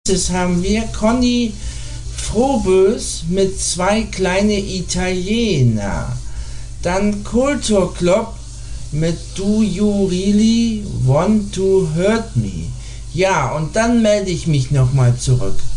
nächstes haben wir Conny Frobös mit zwei kleine Italiener. Dann Kulturclub mit Do You Really Want to Hurt Me. Ja, und dann melde ich mich nochmal zurück.